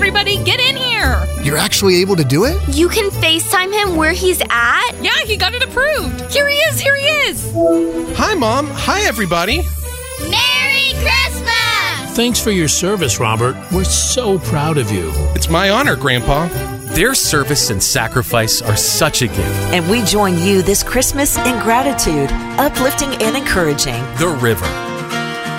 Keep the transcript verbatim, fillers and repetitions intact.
everybody, get in here. You're actually able to do it? You can FaceTime him where he's at? Yeah, he got it approved. Here he is, here he is. Hi, Mom. Hi, everybody. Merry Christmas! Thanks for your service, Robert. We're so proud of you. It's my honor, Grandpa. Their service and sacrifice are such a gift. And we join you this Christmas in gratitude, uplifting and encouraging. The River.